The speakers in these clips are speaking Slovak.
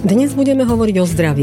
Dnes budeme hovoriť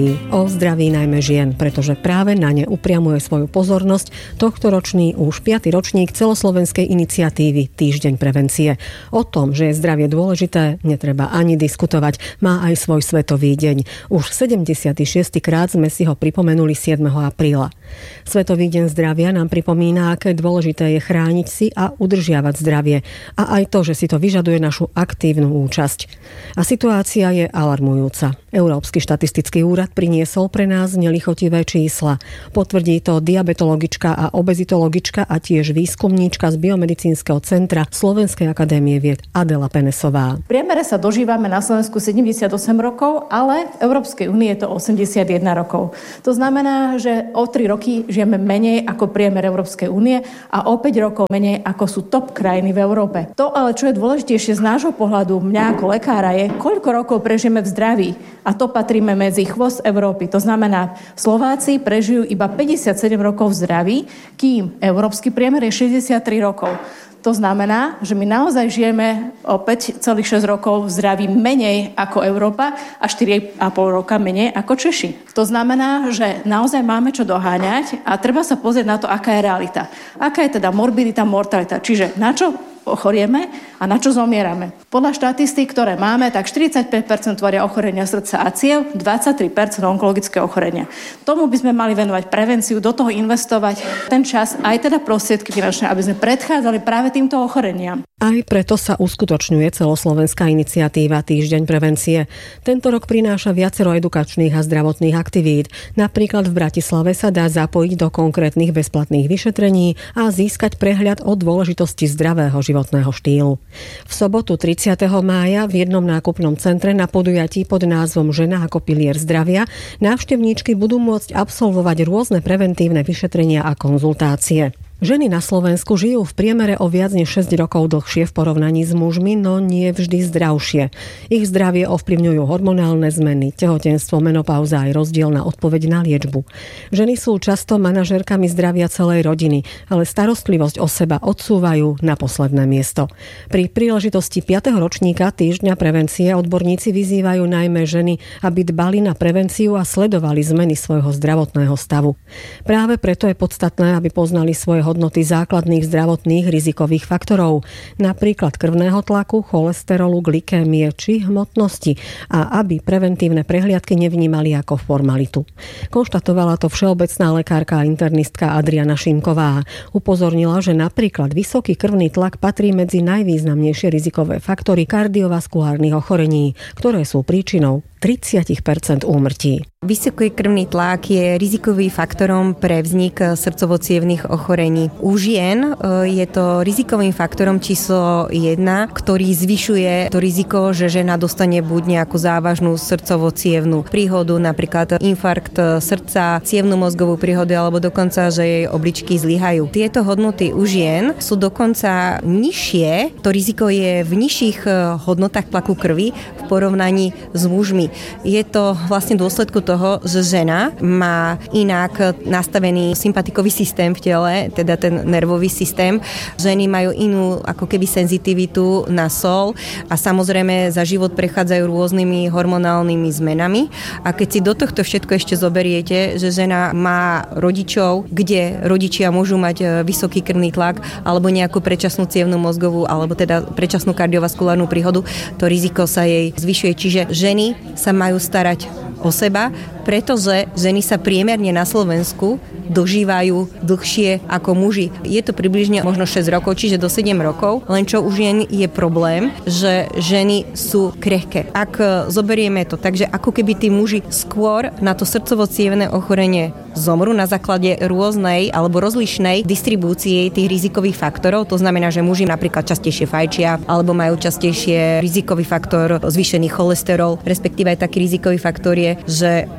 o zdraví najmä žien, pretože práve na ne upriamuje svoju pozornosť tohtoročný už 5. ročník celoslovenskej iniciatívy Týždeň prevencie. O tom, že je zdravie dôležité, netreba ani diskutovať, má aj svoj svetový deň. Už 76. krát sme si ho pripomenuli 7. apríla. Svetový deň zdravia nám pripomína, aké dôležité je chrániť si a udržiavať zdravie a aj to, že si to vyžaduje našu aktívnu účasť. A situácia je alarmujúca. Európsky štatistický úrad priniesol pre nás nelichotivé čísla. Potvrdí to diabetologička a obezitologička a tiež výskumníčka z Biomedicínskeho centra Slovenskej akadémie vied Adela Penesová. V priemere sa dožívame na Slovensku 78 rokov, ale v Európskej únii je to 81 rokov. To znamená, že o 3 roky žijeme menej ako priemer Európskej únie a o 5 rokov menej ako sú top krajiny v Európe. To ale, čo je dôležitejšie z nášho pohľadu, mňa ako lekára, je, koľko rokov prežijeme v zdraví. A to patríme medzi chvost Európy. To znamená, Slováci prežijú iba 57 rokov v zdraví, kým európsky priemer je 63 rokov. To znamená, že my naozaj žijeme o 5,6 rokov v zdraví menej ako Európa a 4,5 roka menej ako Češi. To znamená, že naozaj máme čo doháňať a treba sa pozrieť na to, aká je realita. Aká je teda morbidita, mortalita. Čiže na čo ochorieme a na čo zomierame. Podľa štatistík, ktoré máme, tak 45% tvoria ochorenia srdca a ciev, 23% onkologické ochorenia. Tomu by sme mali venovať prevenciu, do toho investovať ten čas, aj teda prostriedky finančné, aby sme predchádzali práve týmto ochoreniam. Aj preto sa uskutočňuje celoslovenská iniciatíva Týždeň prevencie. Tento rok prináša viacero edukačných a zdravotných aktivít. Napríklad v Bratislave sa dá zapojiť do konkrétnych bezplatných vyšetrení a získať prehľad o dôležitosti zdravého životného štýlu. V sobotu 30. mája v jednom nákupnom centre na podujatí pod názvom Žena ako pilier zdravia návštevníčky budú môcť absolvovať rôzne preventívne vyšetrenia a konzultácie. Ženy na Slovensku žijú v priemere o viac než 6 rokov dlhšie v porovnaní s mužmi, no nie vždy zdravšie. Ich zdravie ovplyvňujú hormonálne zmeny, tehotenstvo, menopauza aj rozdielna odpoveď na liečbu. Ženy sú často manažérkami zdravia celej rodiny, ale starostlivosť o seba odsúvajú na posledné miesto. Pri príležitosti 5. ročníka Týždňa prevencie odborníci vyzývajú najmä ženy, aby dbali na prevenciu a sledovali zmeny svojho zdravotného stavu. Práve preto je podstatné, aby poznali svoje hodnoty základných zdravotných rizikových faktorov, napríklad krvného tlaku, cholesterolu, glykémie či hmotnosti a aby preventívne prehliadky nevnímali ako formalitu. Konštatovala to všeobecná lekárka a internistka Adriana Šimková. Upozornila, že napríklad vysoký krvný tlak patrí medzi najvýznamnejšie rizikové faktory kardiovaskulárnych ochorení, ktoré sú príčinou 30% úmrtí. Vysoký krvný tlak je rizikovým faktorom pre vznik srdcovo-cievnych ochorení. U žien je to rizikovým faktorom číslo 1, ktorý zvyšuje to riziko, že žena dostane buď nejakú závažnú srdcovo-cievnu príhodu, napríklad infarkt srdca, cievnu mozgovú príhodu alebo dokonca, že jej obličky zlyhajú. Tieto hodnoty u žien sú dokonca nižšie, to riziko je v nižších hodnotách tlaku krvi v porovnaní s mužmi. Je to vlastne dôsledku toho, že žena má inak nastavený sympatikový systém v tele, teda ten nervový systém. Ženy majú inú ako keby senzitivitu na sol a samozrejme za život prechádzajú rôznymi hormonálnymi zmenami. A keď si do tohto všetko ešte zoberiete, že žena má rodičov, kde rodičia môžu mať vysoký krvný tlak alebo nejakú predčasnú cievnu mozgovú alebo teda predčasnú kardiovaskulárnu príhodu, to riziko sa jej zvyšuje. Čiže ženy sa majú starať o seba, pretože ženy sa priemerne na Slovensku dožívajú dlhšie ako muži. Je to približne možno 6 rokov, čiže do 7 rokov, len čo už je problém, že ženy sú krehké. Ak zoberieme to, takže ako keby tí muži skôr na to srdcovo-cievne ochorenie zomru na základe rôznej alebo rozlišnej distribúcie tých rizikových faktorov. To znamená, že muži napríklad častejšie fajčia alebo majú častejšie rizikový faktor zvýšený cholesterol, respektíve aj taký rizikový faktor je, že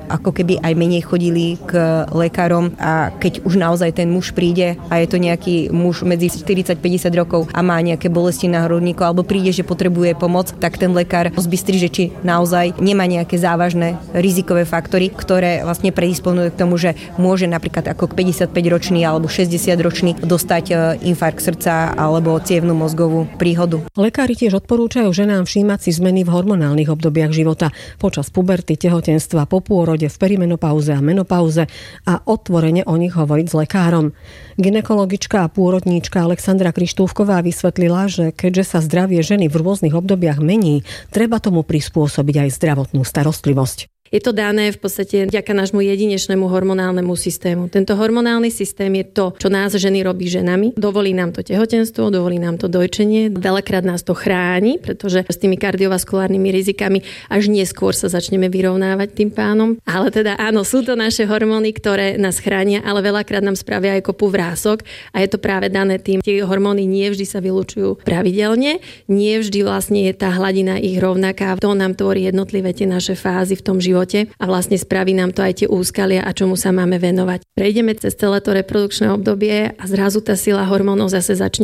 ako keby aj menej chodili k lekárom a keď už naozaj ten muž príde a je to nejaký muž medzi 40-50 rokov a má nejaké bolesti na hrudníku alebo príde, že potrebuje pomoc, tak ten lekár zbystrí, že či naozaj nemá nejaké závažné rizikové faktory, ktoré vlastne predisponujú k tomu, že môže napríklad ako 55-ročný alebo 60-ročný dostať infarkt srdca alebo cievnu mozgovú príhodu. Lekári tiež odporúčajú ženám všímať si zmeny v hormonálnych obdobiach života počas puberty, tehotenstva, po pôrode, v perimenopauze a menopauze a otvorene o nich hovoriť s lekárom. Gynekologička a pôrodníčka Alexandra Krištúfková vysvetlila, že keďže sa zdravie ženy v rôznych obdobiach mení, treba tomu prispôsobiť aj zdravotnú starostlivosť. Je to dané v podstate vďaka nášmu jedinečnému hormonálnemu systému. Tento hormonálny systém je to, čo nás ženy robí ženami. Dovolí nám to tehotenstvo, dovolí nám to dojčenie. Veľakrát nás to chráni, pretože s tými kardiovaskulárnymi rizikami až neskôr sa začneme vyrovnávať tým pánom. Ale teda áno, sú to naše hormóny, ktoré nás chránia, ale veľakrát nám spravia aj kopu vrások a je to práve dané tým. Tie hormóny nie vždy sa vylučujú pravidelne, nie vždy vlastne je tá hladina ich rovnaká. To nám tvorí jednotlivé tie naše fázy v tom živote. A vlastne spraví nám to aj tie úskalia a čomu sa máme venovať. Prejdeme cez celé to reprodukčné obdobie a zrazu tá sila hormónov zase začne